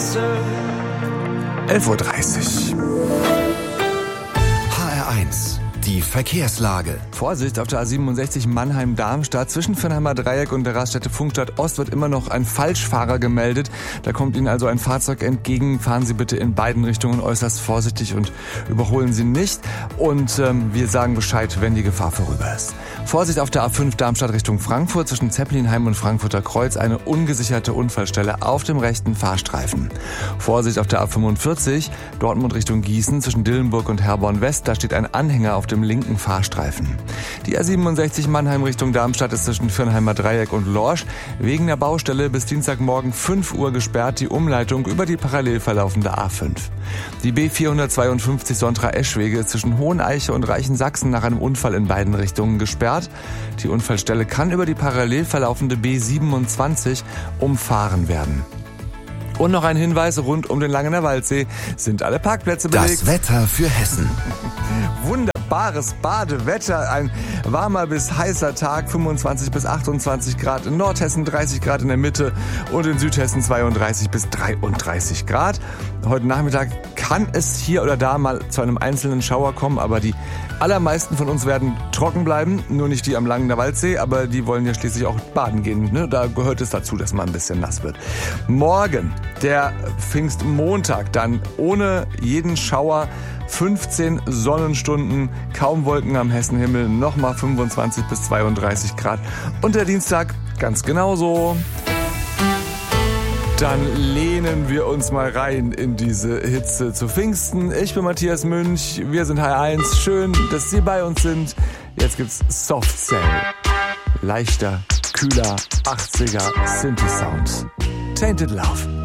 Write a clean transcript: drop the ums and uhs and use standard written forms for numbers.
11:30 Uhr. HR1, die Verkehrslage. Vorsicht auf der A67 Mannheim-Darmstadt. Zwischen Viernheimer Dreieck und der Raststätte Funkstadt Ost wird immer noch ein Falschfahrer gemeldet. Da kommt Ihnen also ein Fahrzeug entgegen. Fahren Sie bitte in beiden Richtungen äußerst vorsichtig und überholen Sie nicht. Und wir sagen Bescheid, wenn die Gefahr vorüber ist. Vorsicht auf der A5 Darmstadt Richtung Frankfurt. Zwischen Zeppelinheim und Frankfurter Kreuz eine ungesicherte Unfallstelle auf dem rechten Fahrstreifen. Vorsicht auf der A45 Dortmund Richtung Gießen. Zwischen Dillenburg und Herborn West. Da steht ein Anhänger auf dem linken Fahrstreifen. Die A67 Mannheim Richtung Darmstadt ist zwischen Viernheimer Dreieck und Lorsch wegen der Baustelle bis Dienstagmorgen 5 Uhr gesperrt, die Umleitung über die parallel verlaufende A5. Die B452 Sontra-Eschwege ist zwischen Hoheneiche und Reichensaxen nach einem Unfall in beiden Richtungen gesperrt. Die Unfallstelle kann über die parallel verlaufende B27 umfahren werden. Und noch ein Hinweis, rund um den Langener Waldsee sind alle Parkplätze belegt. Das Wetter für Hessen. Wunderbares Badewetter, ein warmer bis heißer Tag, 25 bis 28 Grad in Nordhessen, 30 Grad in der Mitte und in Südhessen 32 bis 33 Grad. Heute Nachmittag kann es hier oder da mal zu einem einzelnen Schauer kommen, aber die allermeisten von uns werden trocken bleiben, nur nicht die am Langener Waldsee, aber die wollen ja schließlich auch baden gehen, ne? Da gehört es dazu, dass man ein bisschen nass wird. Morgen, der Pfingstmontag, dann ohne jeden Schauer, 15 Sonnenstunden, kaum Wolken am Hessenhimmel, nochmal 25 bis 32 Grad. Und der Dienstag ganz genauso. Dann lehnen wir uns mal rein in diese Hitze zu Pfingsten. Ich bin Matthias Münch, wir sind HR1. Schön, dass Sie bei uns sind. Jetzt gibt's Soft Cell. Leichter, kühler, 80er Synthi-Sound. Tainted Love.